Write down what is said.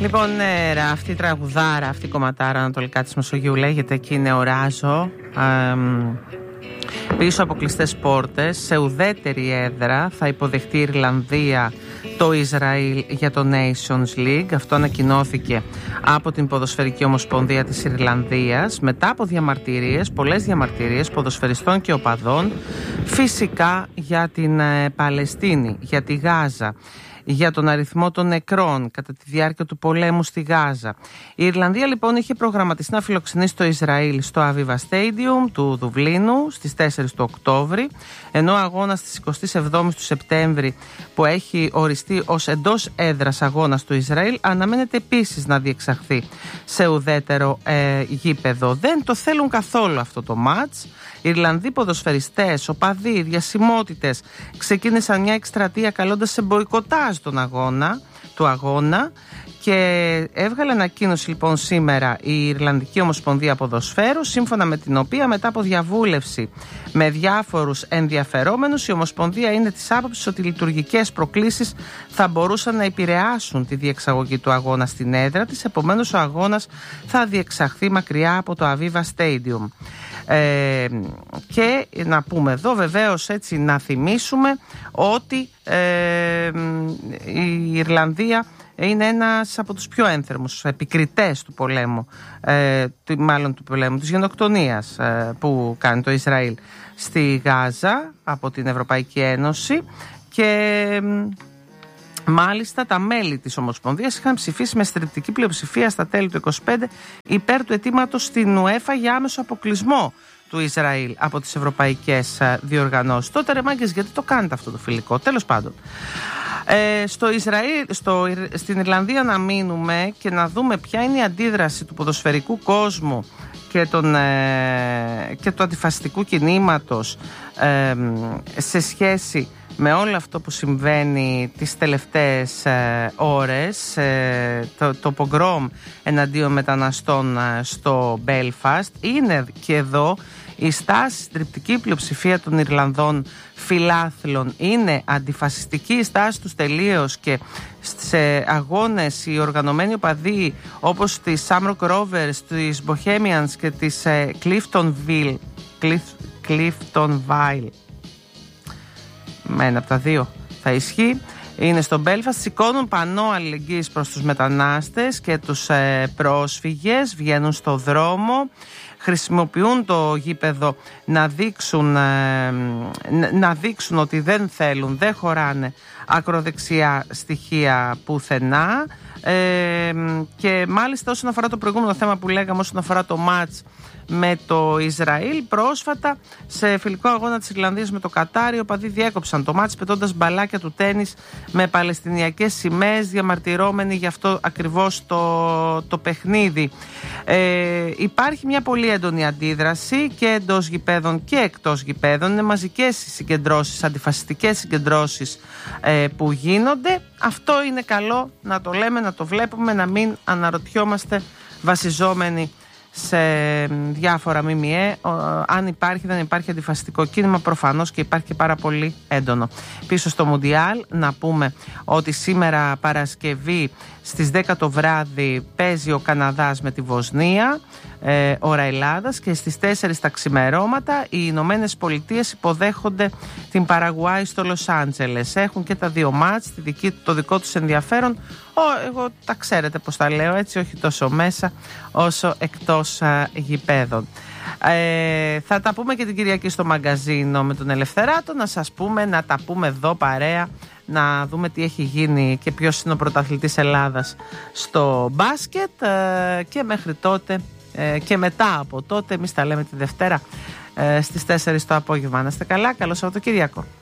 Λοιπόν, αυτή η τραγουδάρα, αυτή η κομματάρα ανατολικά της Μεσογείου λέγεται και είναι ο Ράζο. Πίσω από κλειστές πόρτες, σε ουδέτερη έδρα, θα υποδεχτεί η Ιρλανδία το Ισραήλ για το Nations League. Αυτό ανακοινώθηκε από την Ποδοσφαιρική Ομοσπονδία της Ιρλανδίας μετά από διαμαρτυρίες, πολλές διαμαρτυρίες ποδοσφαιριστών και οπαδών, φυσικά για την Παλαιστίνη, για τη Γάζα, για τον αριθμό των νεκρών κατά τη διάρκεια του πολέμου στη Γάζα. Η Ιρλανδία λοιπόν είχε προγραμματιστεί να φιλοξενήσει το Ισραήλ στο Aviva Stadium του Δουβλίνου στις 4 του Οκτώβρη, ενώ ο αγώνας στις 27 του Σεπτέμβρη, που έχει οριστεί ως εντός έδρας αγώνας του Ισραήλ, αναμένεται επίσης να διεξαχθεί σε ουδέτερο γήπεδο. Δεν το θέλουν καθόλου αυτό το μάτς. Οι Ιρλανδοί ποδοσφαιριστές, οπαδοί, διασημότητες ξεκίνησαν μια εκστρατεία καλώντας σε μποϊκοτάζ του αγώνα και έβγαλε ανακοίνωση λοιπόν σήμερα η Ιρλανδική Ομοσπονδία Ποδοσφαίρου, σύμφωνα με την οποία μετά από διαβούλευση με διάφορους ενδιαφερόμενους, η Ομοσπονδία είναι της άποψης ότι οι λειτουργικές προκλήσεις θα μπορούσαν να επηρεάσουν τη διεξαγωγή του αγώνα στην έδρα της, επομένως ο αγώνας θα διεξαχθεί μακριά από το Aviva Stadium. Και να πούμε εδώ βεβαίως, έτσι να θυμίσουμε ότι η Ιρλανδία είναι ένας από τους πιο ένθερμους επικριτές του πολέμου, του πολέμου, της γενοκτονίας που κάνει το Ισραήλ στη Γάζα από την Ευρωπαϊκή Ένωση, και μάλιστα τα μέλη της Ομοσπονδίας είχαν ψηφίσει με συντριπτική πλειοψηφία στα τέλη του 2025 υπέρ του αιτήματος στην UEFA για άμεσο αποκλεισμό του Ισραήλ από τις ευρωπαϊκές διοργανώσεις. Τότε ρε μάγκες, γιατί το κάνετε αυτό το φιλικό? Τέλος πάντων, στην Ιρλανδία να μείνουμε και να δούμε ποια είναι η αντίδραση του ποδοσφαιρικού κόσμου και του αντιφασιστικού κινήματος σε σχέση με όλο αυτό που συμβαίνει τις τελευταίες ώρες, το πογκρόμ εναντίον μεταναστών στο Μπέλφαστ. Είναι και εδώ η στάση, συντριπτική πλειοψηφία των Ιρλανδών φιλάθλων είναι αντιφασιστική η στάση τους τελείως, και σε αγώνες οι οργανωμένοι οπαδοί όπως της Shamrock Rovers, της Bohemians και της Cliftonville, με ένα από τα δύο θα ισχύει, είναι στο Belfast, σηκώνουν πανό αλληλεγγύης προς τους μετανάστες και τους πρόσφυγες, βγαίνουν στο δρόμο, χρησιμοποιούν το γήπεδο να δείξουν ότι δεν θέλουν, δεν χωράνε ακροδεξιά στοιχεία πουθενά, και μάλιστα όσον αφορά το προηγούμενο θέμα που λέγαμε, όσον αφορά το μάτς με το Ισραήλ, πρόσφατα σε φιλικό αγώνα της Ιρλανδίας με το Κατάρι, οι οπαδοί διέκοψαν το μάτς πετώντας μπαλάκια του τένις με παλαιστινιακές σημαίες, διαμαρτυρώμενοι γι' αυτό ακριβώς το παιχνίδι. Υπάρχει μια πολύ έντονη αντίδραση και εντός γηπέδων και εκτός γηπέδων. Είναι μαζικές οι συγκεντρώσεις, αντιφασιστικές συγκεντρώσεις που γίνονται. Αυτό είναι καλό να το λέμε, να το βλέπουμε, να μην αναρωτιόμαστε βασιζόμενοι σε διάφορα ΜΜΕ αν υπάρχει, δεν υπάρχει αντιφασιστικό κίνημα. Προφανώς και υπάρχει και πάρα πολύ έντονο. Πίσω στο Μουντιάλ να πούμε ότι σήμερα Παρασκευή στις 10 το βράδυ παίζει ο Καναδάς με τη Βοσνία, ώρα Ελλάδας, και στις 4 τα ξημερώματα οι Ηνωμένες Πολιτείες υποδέχονται την Παραγουάη στο Λος Άντζελες. Έχουν και τα δύο μάτς το δικό τους ενδιαφέρον. Εγώ τα ξέρετε πως τα λέω, έτσι, όχι τόσο μέσα όσο εκτός γηπέδων. Θα τα πούμε και την Κυριακή στο μαγκαζίνο με τον Ελευθεράτο, να τα πούμε εδώ παρέα, να δούμε τι έχει γίνει και ποιος είναι ο πρωταθλητής Ελλάδας στο μπάσκετ, και μέχρι τότε και μετά από τότε εμείς τα λέμε τη Δευτέρα στις 4 το απόγευμα. Να είστε καλά, καλό Σαββατοκύριακο.